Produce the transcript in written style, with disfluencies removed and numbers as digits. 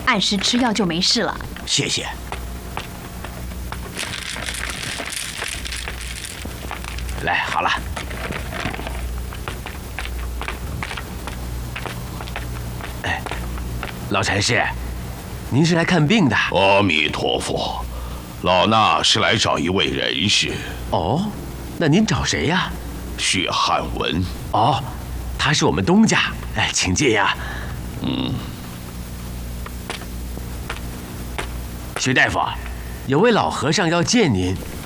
按时吃药就没事了。 谢谢。 来，好了。哎，老禅师，您是来看病的？ 阿弥陀佛，老衲是来找一位人士。 哦，那您找谁呀？ 薛汉文。 哦，他是我们东家。哎，请进呀。薛大夫，有位老和尚要见您。